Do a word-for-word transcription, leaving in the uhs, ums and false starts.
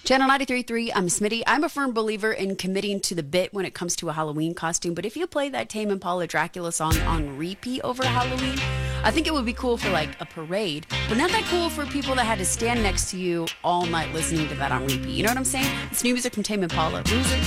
Channel ninety-three point three, I'm Smitty. I'm a firm believer in committing to the bit when it comes to a Halloween costume, but if you play that Tame Impala Dracula song on repeat over Halloween, I think it would be cool for like a parade, but not that cool for people that had to stand next to you all night listening to that on repeat. You know what I'm saying? It's new music from Tame Impala. Lose it.